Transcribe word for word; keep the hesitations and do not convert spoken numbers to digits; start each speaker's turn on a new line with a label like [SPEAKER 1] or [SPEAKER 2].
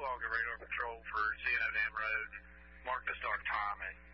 [SPEAKER 1] Watauga Radar Patrol for Zeno Dam Road. Mark the start time at